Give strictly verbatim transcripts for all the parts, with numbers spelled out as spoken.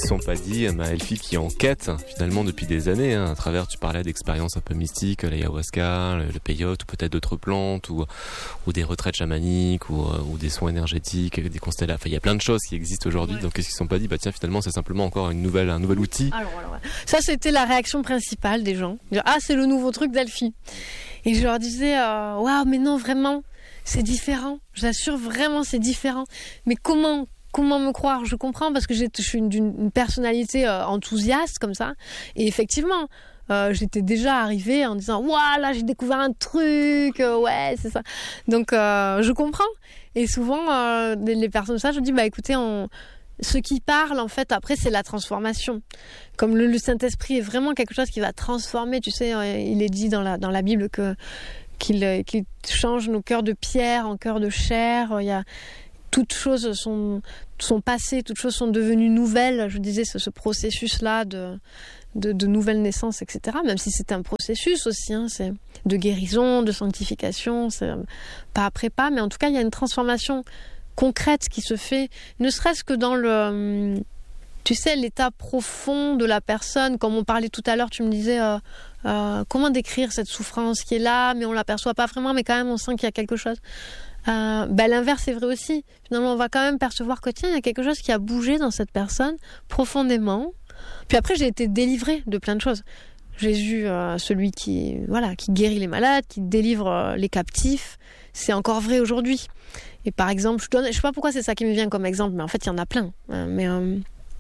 se sont pas dit, ma Elfie qui est en quête finalement depuis des années, hein, à travers, tu parlais d'expériences un peu mystiques, l'ayahuasca, le, le peyote ou peut-être d'autres plantes ou, ou des retraites chamaniques ou, ou des soins énergétiques, des constellations. Enfin, il y a plein de choses qui existent aujourd'hui. Ouais. Donc qu'est-ce qu'ils se sont pas dit, bah tiens, finalement c'est simplement encore une nouvelle, un nouvel outil. Alors, alors, ça c'était la réaction principale des gens. Ah, c'est le nouveau truc d'Elfie. Et je leur disais, waouh, wow, mais non, vraiment, c'est différent. J'assure, vraiment, c'est différent. Mais comment Comment me croire ? Je comprends parce que j'ai, je suis une, une personnalité euh, enthousiaste comme ça. Et effectivement, euh, j'étais déjà arrivée en disant « Waouh, là, j'ai découvert un truc, euh, ouais, c'est ça. » Donc, euh, je comprends. Et souvent, euh, les, les personnes ça, je dis « Bah écoutez, on... ce qui parle, en fait, après, c'est la transformation. Comme le, le Saint-Esprit est vraiment quelque chose qui va transformer. Tu sais, euh, il est dit dans la, dans la Bible que, qu'il, qu'il change nos cœurs de pierre en cœurs de chair. Il y a... Toutes choses sont, sont passées, toutes choses sont devenues nouvelles. Je disais, ce, ce processus-là de, de, de nouvelle naissance, et cetera. Même si c'est un processus aussi, hein, c'est de guérison, de sanctification, c'est pas après pas. Mais en tout cas, il y a une transformation concrète qui se fait, ne serait-ce que dans le, tu sais, l'état profond de la personne. Comme on parlait tout à l'heure, tu me disais, euh, euh, comment décrire cette souffrance qui est là, mais on l'aperçoit pas vraiment, mais quand même on sent qu'il y a quelque chose. Euh, ben l'inverse est vrai aussi. Finalement, on va quand même percevoir que tiens, il y a quelque chose qui a bougé dans cette personne profondément. Puis après, j'ai été délivrée de plein de choses. Jésus, euh, celui qui, voilà, qui guérit les malades, qui délivre euh, les captifs, c'est encore vrai aujourd'hui. Et par exemple, je donne, je sais pas pourquoi c'est ça qui me vient comme exemple, mais en fait, il y en a plein. Euh, mais euh,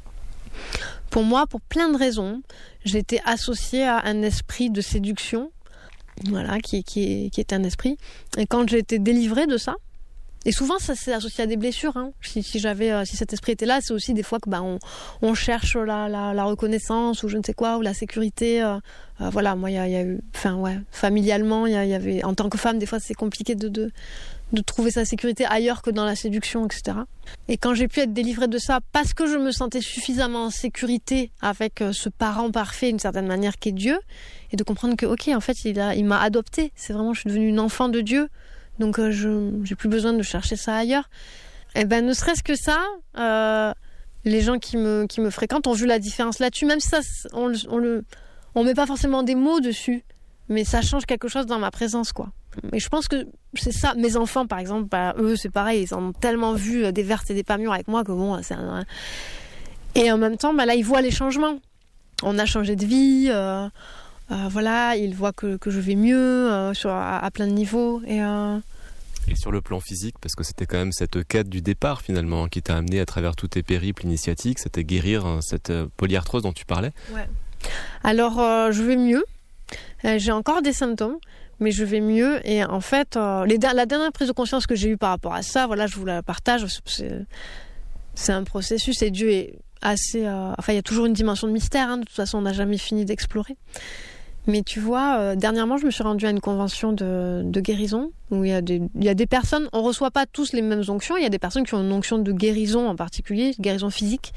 pour moi, pour plein de raisons, j'ai été associée à un esprit de séduction. Voilà, qui, qui, qui est un esprit. Et quand j'ai été délivrée de ça, et souvent ça s'est associé à des blessures, hein. si, si, j'avais, si cet esprit était là, c'est aussi des fois que bah, on, on cherche la, la, la reconnaissance ou je ne sais quoi, ou la sécurité. Euh, euh, voilà, moi il y a, y a eu, enfin ouais, familialement, il y, y avait, en tant que femme, des fois c'est compliqué de, de, de trouver sa sécurité ailleurs que dans la séduction, et cetera. Et quand j'ai pu être délivrée de ça, parce que je me sentais suffisamment en sécurité avec ce parent parfait, d'une certaine manière, qui est Dieu, et de comprendre que, ok, en fait, il, a, il m'a adoptée. C'est vraiment, je suis devenue une enfant de Dieu, donc euh, je j'ai plus besoin de chercher ça ailleurs. Et ben, ne serait-ce que ça, euh, les gens qui me qui me fréquentent ont vu la différence là-dessus. Même si ça, on on le, on met pas forcément des mots dessus, mais ça change quelque chose dans ma présence, quoi. Et je pense que c'est ça. Mes enfants, par exemple, bah, eux, c'est pareil, ils en ont tellement vu des vertes et des pas mûres avec moi que bon, c'est un... Et en même temps, bah, là, ils voient les changements. On a changé de vie. Euh, Euh, voilà, il voit que, que je vais mieux euh, sur, à, à plein de niveaux. Et, euh... et sur le plan physique, parce que c'était quand même cette quête du départ finalement qui t'a amené à travers tous tes périples initiatiques, c'était guérir cette polyarthrose dont tu parlais. Ouais. Alors, euh, je vais mieux. Euh, j'ai encore des symptômes, mais je vais mieux. Et en fait, euh, les, la dernière prise de conscience que j'ai eue par rapport à ça, voilà, je vous la partage. C'est, c'est un processus et Dieu est assez... Euh, enfin, il y a toujours une dimension de mystère. Hein, de toute façon, on n'a jamais fini d'explorer. Mais tu vois, euh, dernièrement, je me suis rendue à une convention de, de guérison où il y a des, il y a des personnes, on reçoit pas tous les mêmes onctions. Il y a des personnes qui ont une onction de guérison en particulier, guérison physique.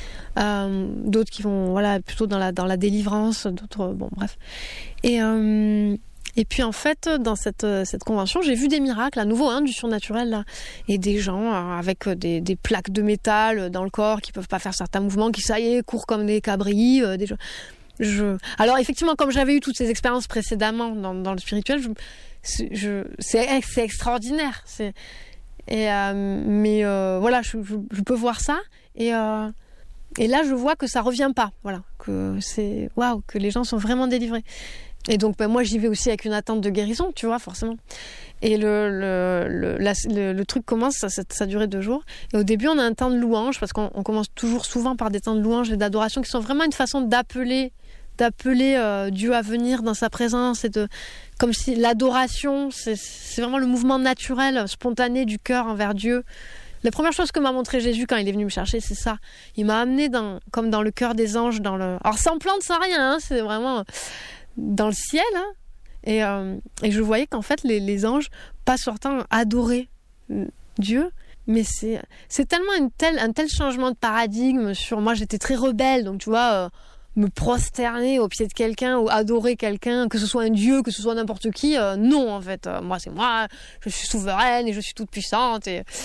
Euh, d'autres qui vont, voilà, plutôt dans la dans la délivrance, d'autres, bon, bref. Et euh, et puis en fait, dans cette cette convention, j'ai vu des miracles, à nouveau, hein, du surnaturel là, et des gens euh, avec des des plaques de métal dans le corps qui peuvent pas faire certains mouvements, qui ça y est courent comme des cabris, euh, des gens. Je... Alors effectivement, comme j'avais eu toutes ces expériences précédemment dans, dans le spirituel, je, je, c'est, c'est extraordinaire. C'est... Et, euh, mais euh, voilà, je, je, je peux voir ça. Et, euh, et là, je vois que ça revient pas. Voilà, que c'est waouh, que les gens sont vraiment délivrés. Et donc, ben, moi, j'y vais aussi avec une attente de guérison, tu vois, forcément. Et le, le, le, la, le, le truc commence, ça, ça, ça a duré deux jours. Et au début, on a un temps de louange, parce qu'on on commence toujours souvent par des temps de louange et d'adoration qui sont vraiment une façon d'appeler d'appeler euh, Dieu à venir dans sa présence, et de, comme si l'adoration, c'est, c'est vraiment le mouvement naturel, spontané du cœur envers Dieu. La première chose que m'a montré Jésus quand il est venu me chercher, c'est ça. Il m'a amené dans, comme dans le cœur des anges, dans le, alors sans plante, sans rien, hein, c'est vraiment dans le ciel. Hein, et, euh, et je voyais qu'en fait, les, les anges passent leur temps à adorer Dieu. Mais c'est, c'est tellement une telle, un tel changement de paradigme sur moi. J'étais très rebelle, donc tu vois. Euh, me prosterner au pied de quelqu'un ou adorer quelqu'un, que ce soit un dieu, que ce soit n'importe qui, euh, non en fait. Euh, moi c'est moi, je suis souveraine et je suis toute puissante. Et,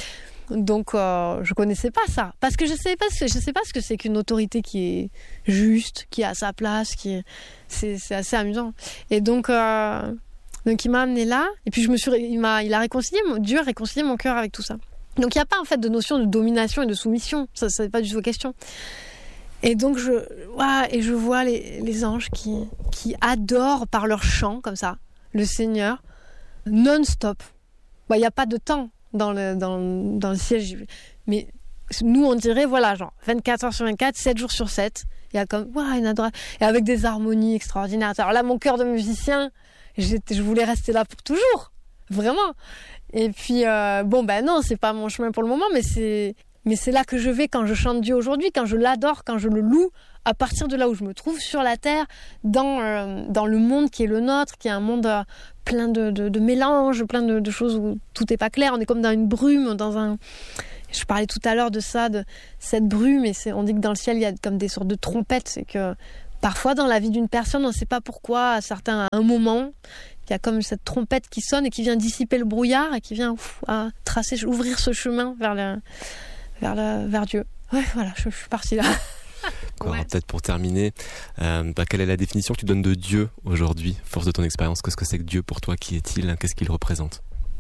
Donc, euh, je connaissais pas ça. Parce que je sais pas, je sais pas ce que c'est qu'une autorité qui est juste, qui est à sa place, qui est... C'est, c'est assez amusant. Et donc, euh, donc, il m'a amené là. Et puis, je me suis, il m'a, il a réconcilié, Dieu a réconcilié mon cœur avec tout ça. Donc, il n'y a pas, en fait, de notion de domination et de soumission. Ça, c'est pas du tout question. Et donc, je, ouais, et je vois les, les anges qui, qui adorent par leur chant, comme ça, le Seigneur, non-stop. Il n'y a pas de temps dans le, dans, dans le ciel. Mais nous, on dirait, voilà, genre, vingt-quatre heures sur vingt-quatre, sept jours sur sept. Il y a comme, ouais, une adoration. Et avec des harmonies extraordinaires. Alors là, mon cœur de musicien, je voulais rester là pour toujours. Vraiment. Et puis, euh, bon, ben non, c'est pas mon chemin pour le moment, mais c'est, mais c'est là que je vais quand je chante Dieu aujourd'hui, quand je l'adore, quand je le loue, à partir de là où je me trouve sur la terre, dans, euh, dans le monde qui est le nôtre, qui est un monde euh, plein de, de, de mélanges, plein de, de choses où tout n'est pas clair. On est comme dans une brume, dans un... Je parlais tout à l'heure de ça, de cette brume, et c'est, on dit que dans le ciel, il y a comme des sortes de trompettes. C'est que parfois, dans la vie d'une personne, on ne sait pas pourquoi, à certains, à un moment, il y a comme cette trompette qui sonne et qui vient dissiper le brouillard et qui vient ouf, à tracer, ouvrir ce chemin vers, le, vers, le, vers Dieu. Ouais, voilà, je, je suis partie là. Quoi, ouais. Peut-être pour terminer, euh, bah, quelle est la définition que tu donnes de Dieu aujourd'hui, force de ton expérience? Qu'est-ce que c'est que Dieu pour toi? Qui est-il? Qu'est-ce qu'il représente?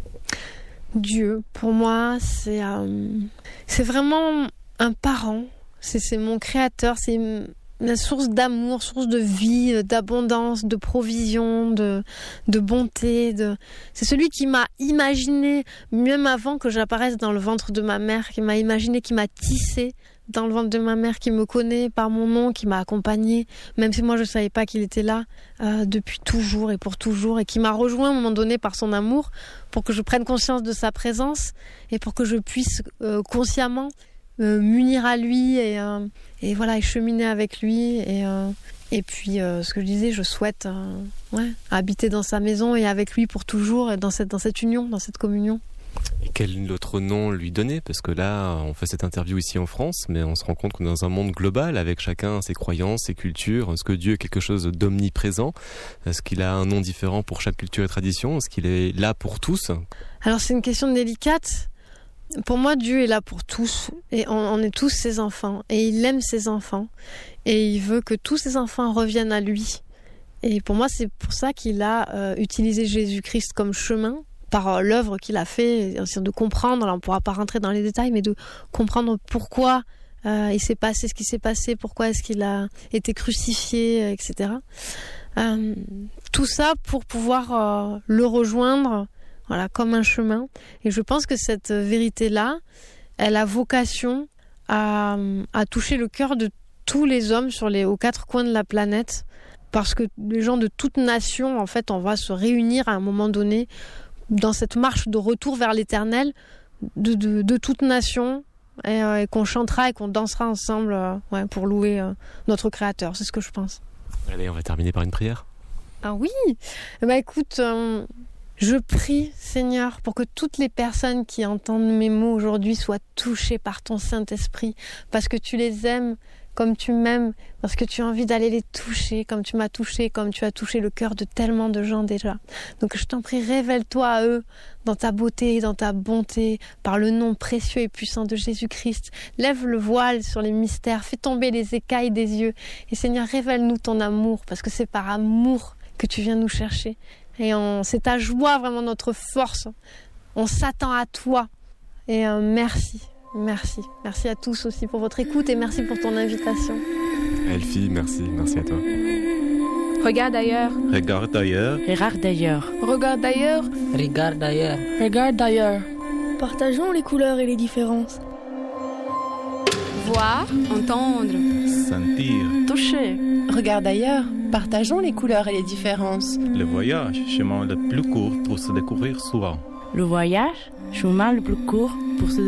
Dieu, pour moi, c'est, euh, c'est vraiment un parent. C'est, c'est mon créateur, c'est la source d'amour, source de vie, d'abondance, de provision, de, de bonté. De... C'est celui qui m'a imaginé, même avant que j'apparaisse dans le ventre de ma mère, qui m'a imaginé, qui m'a tissé dans le ventre de ma mère, qui me connaît par mon nom, qui m'a accompagnée, même si moi je ne savais pas qu'il était là, euh, depuis toujours et pour toujours, et qui m'a rejoint à un moment donné par son amour, pour que je prenne conscience de sa présence, et pour que je puisse euh, consciemment me munir à lui, et, euh, et voilà, et cheminer avec lui, et, euh, et puis euh, ce que je disais, je souhaite euh, ouais, habiter dans sa maison, et avec lui pour toujours, et dans cette, dans cette union, dans cette communion. Et quel autre nom lui donner? Parce que là, on fait cette interview ici en France, mais on se rend compte qu'on est dans un monde global avec chacun ses croyances, ses cultures. Est-ce que Dieu est quelque chose d'omniprésent? Est-ce qu'il a un nom différent pour chaque culture et tradition? Est-ce qu'il est là pour tous? Alors c'est une question délicate. Pour moi, Dieu est là pour tous. Et on, on est tous ses enfants. Et il aime ses enfants. Et il veut que tous ses enfants reviennent à lui. Et pour moi, c'est pour ça qu'il a euh, utilisé Jésus-Christ comme chemin, par l'œuvre qu'il a fait, de comprendre, là on ne pourra pas rentrer dans les détails, mais de comprendre pourquoi euh, il s'est passé ce qui s'est passé, pourquoi est-ce qu'il a été crucifié, et cetera. Euh, tout ça pour pouvoir euh, le rejoindre, voilà, comme un chemin. Et je pense que cette vérité-là, elle a vocation à, à toucher le cœur de tous les hommes sur les, aux quatre coins de la planète, parce que les gens de toute nation, en fait, on va se réunir à un moment donné dans cette marche de retour vers l'éternel de, de, de toute nation, et, euh, et qu'on chantera et qu'on dansera ensemble euh, ouais, pour louer euh, notre Créateur. C'est ce que je pense. Allez, on va terminer par une prière. Ah oui, bah écoute, euh, je prie, Seigneur, pour que toutes les personnes qui entendent mes mots aujourd'hui soient touchées par ton Saint-Esprit, parce que tu les aimes comme tu m'aimes, parce que tu as envie d'aller les toucher, comme tu m'as touché, comme tu as touché le cœur de tellement de gens déjà. Donc je t'en prie, révèle-toi à eux dans ta beauté, dans ta bonté, par le nom précieux et puissant de Jésus-Christ. Lève le voile sur les mystères, fais tomber les écailles des yeux. Et Seigneur, révèle-nous ton amour, parce que c'est par amour que tu viens nous chercher. Et on, c'est ta joie, vraiment notre force. On s'attend à toi. Et euh, merci. Merci. Merci à tous aussi pour votre écoute et merci pour ton invitation. Elfie, merci. Merci à toi. Regarde ailleurs. Regarde ailleurs. Regarde ailleurs. Regarde ailleurs. Regarde ailleurs. Regarde ailleurs. Partageons les couleurs et les différences. Voir, entendre, Sentir. Toucher. Regarde ailleurs. Partageons les couleurs et les différences. Le voyage, chemin le plus court pour se découvrir souvent. Le voyage, chemin le plus court pour se